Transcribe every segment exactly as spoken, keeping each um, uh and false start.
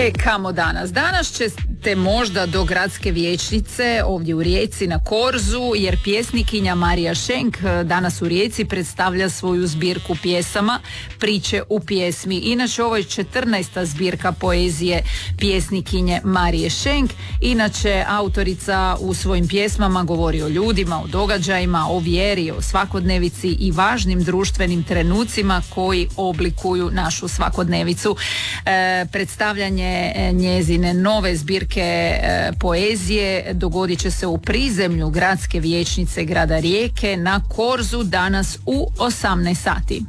E, kamo danas? Danas ćete možda do gradske vijećnice ovdje u Rijeci na Korzu, jer pjesnikinja Marija Šenk danas u Rijeci predstavlja svoju zbirku pjesama Priče u pjesmi. Inače, ovo je četrnaesta zbirka poezije pjesnikinje Marije Šenk. Inače, autorica u svojim pjesmama govori o ljudima, o događajima, o vjeri, o svakodnevici i važnim društvenim trenucima koji oblikuju našu svakodnevicu. E, predstavljanje njezine nove zbirke e, poezije dogodit će se u prizemlju gradske vijećnice grada Rijeke na Korzu danas u osamnaest sati.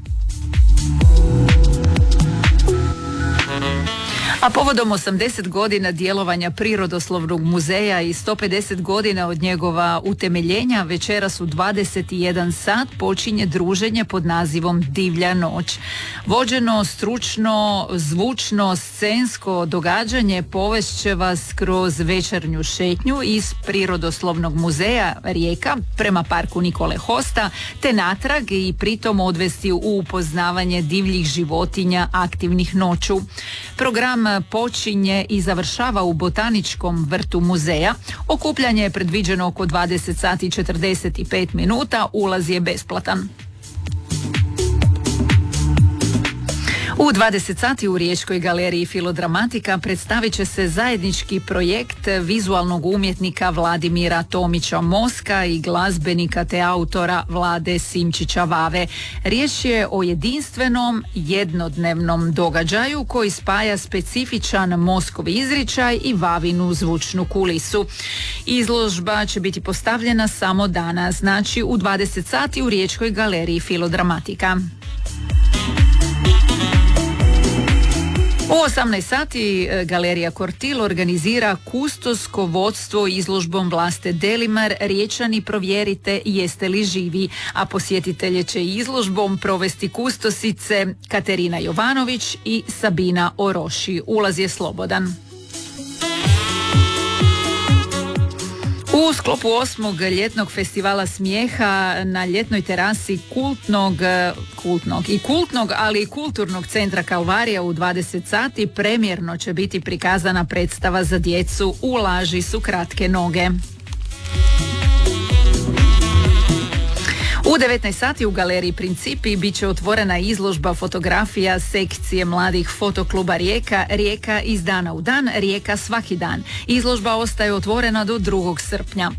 A povodom osamdeset godina djelovanja Prirodoslovnog muzeja i sto pedeset godina od njegova utemeljenja, večeras u dvadeset jedan sat počinje druženje pod nazivom Divlja noć. Vođeno, stručno, zvučno, scensko događanje povest će vas kroz večernju šetnju iz Prirodoslovnog muzeja Rijeka prema parku Nikole Hosta, te natrag i pritom odvesti u upoznavanje divljih životinja aktivnih noću. Program počinje i završava u botaničkom vrtu muzeja. Okupljanje je predviđeno oko dvadeset sati i četrdeset pet minuta, ulaz je besplatan. U dvadeset sati u Riječkoj galeriji Filodramatika predstavit će se zajednički projekt vizualnog umjetnika Vladimira Tomića Moska i glazbenika te autora Vlade Simčića Vave. Riječ je o jedinstvenom jednodnevnom događaju koji spaja specifičan Moskov izričaj i Vavinu zvučnu kulisu. Izložba će biti postavljena samo danas, znači u dvadeset sati u Riječkoj galeriji Filodramatika. U osamnaest sati Galerija Kortil organizira kustosko vodstvo izložbom Vlaste Delimar Riječani provjerite jeste li živi, a posjetitelje će izložbom provesti kustosice Katerina Jovanović i Sabina Oroši. Ulaz je slobodan. U sklopu osmog ljetnog festivala smijeha na ljetnoj terasi kultnog, kultnog i kultnog, ali i kulturnog centra Kalvarija u dvadeset sati premjerno će biti prikazana predstava za djecu U laži su kratke noge. U devetnaest sati u galeriji Principi bit će otvorena izložba fotografija sekcije mladih fotokluba Rijeka, Rijeka iz dana u dan, Rijeka svaki dan. Izložba ostaje otvorena do drugog srpnja.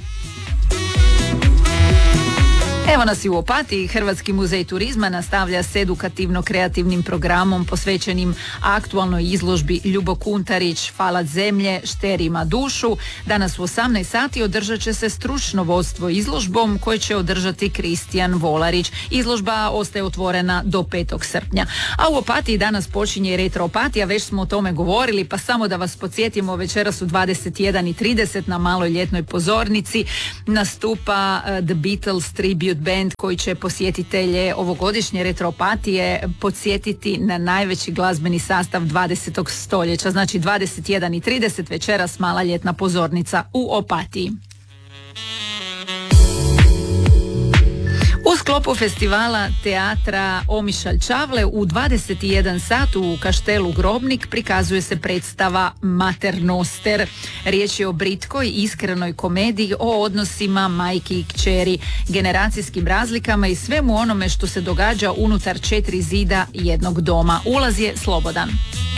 Evo nas i u Opatiji. Hrvatski muzej turizma nastavlja s edukativno-kreativnim programom posvećenim aktualnoj izložbi Ljubo Kuntarić, Falat zemlje, Šter ima dušu. Danas u osamnaest sati održat će se stručno vodstvo izložbom koje će održati Kristijan Volarić. Izložba ostaje otvorena do petog srpnja. A u Opatiji danas počinje Retro Opatija, već smo o tome govorili, pa samo da vas podsjetimo, večeras u dvadeset jedan i trideset na maloj ljetnoj pozornici nastupa uh, The Beatles Tribute band koji će posjetitelje ovogodišnje Retroopatije podsjetiti na najveći glazbeni sastav dvadesetog stoljeća, znači dvadeset jedan i trideset večeras mala ljetna pozornica u Opatiji. U sklopu festivala teatra Omišalj Čavle u dvadeset jedan sat u Kaštelu Grobnik prikazuje se predstava Mater Noster. Riječ je o britkoj iskrenoj komediji o odnosima majki i kćeri, generacijskim razlikama i svemu onome što se događa unutar četiri zida jednog doma. Ulaz je slobodan.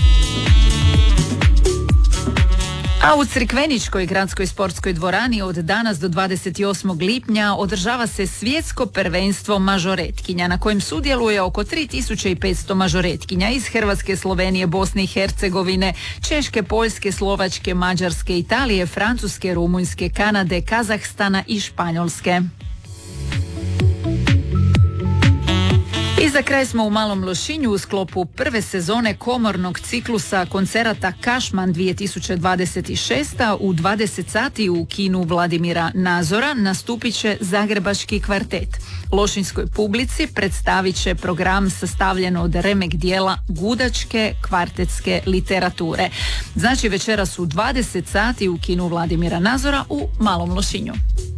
A u Crikveničkoj gradskoj sportskoj dvorani od danas do dvadeset osmog lipnja održava se svjetsko prvenstvo mažoretkinja na kojem sudjeluje oko tri tisuće petsto mažoretkinja iz Hrvatske, Slovenije, Bosne i Hercegovine, Češke, Poljske, Slovačke, Mađarske, Italije, Francuske, Rumunjske, Kanade, Kazahstana i Španjolske. I za kraj smo u Malom Lošinju u sklopu prve sezone komornog ciklusa koncerata Kašman dvije tisuće dvadeset šest. u dvadeset sati u kinu Vladimira Nazora nastupit će Zagrebački kvartet. Lošinjskoj publici predstavit će program sastavljen od remek dijela gudačke kvartetske literature. Znači večeras u dvadeset sati u kinu Vladimira Nazora u Malom Lošinju.